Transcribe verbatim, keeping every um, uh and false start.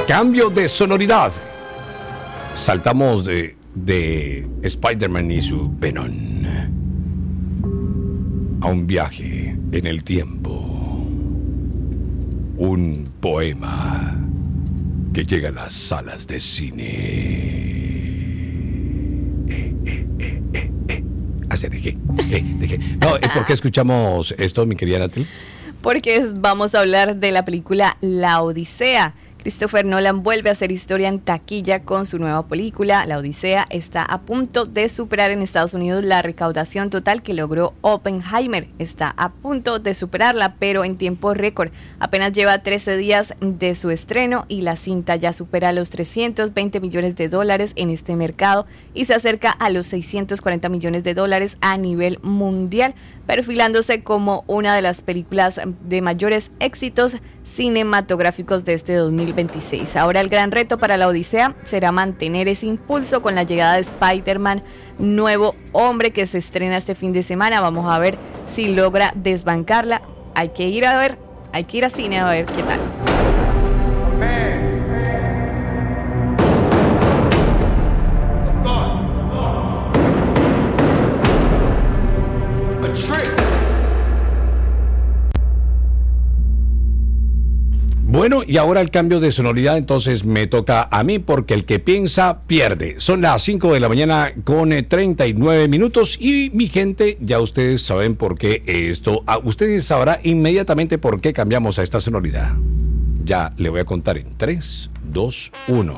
Cambio de sonoridad. Saltamos de, de Spider-Man y su Venom a un viaje en el tiempo. Un poema que llega a las salas de cine. Eh, eh, eh, eh, eh. Hacer de qué, de qué. No, ¿por qué escuchamos esto, mi querida Natalie? Porque vamos a hablar de la película La Odisea. Christopher Nolan vuelve a hacer historia en taquilla con su nueva película. La Odisea está a punto de superar en Estados Unidos la recaudación total que logró Oppenheimer. Está a punto de superarla, pero en tiempo récord. Apenas lleva trece días de su estreno y la cinta ya supera los trescientos veinte millones de dólares en este mercado y se acerca a los seiscientos cuarenta millones de dólares a nivel mundial, perfilándose como una de las películas de mayores éxitos cinematográficos de este dos mil veintiséis. Ahora el gran reto para La Odisea será mantener ese impulso con la llegada de Spider-Man, nuevo hombre, que se estrena este fin de semana. Vamos a ver si logra desbancarla. Hay que ir a ver, hay que ir a cine a ver qué tal. Bueno, y ahora el cambio de sonoridad, entonces me toca a mí, porque el que piensa pierde. Son las cinco de la mañana con treinta y nueve minutos y mi gente, ya ustedes saben por qué esto. Ustedes sabrán inmediatamente por qué cambiamos a esta sonoridad. Ya le voy a contar en tres, dos, uno.